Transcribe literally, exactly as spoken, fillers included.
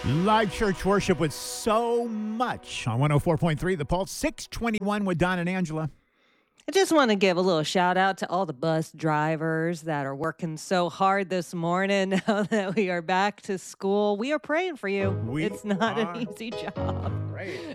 Live church worship with so much on one oh four point three The Pulse, six twenty-one with Don and Angela. I just want to give a little shout out to all the bus drivers that are working so hard this morning now that we are back to school. We are praying for you. We It's not an are easy job. Great.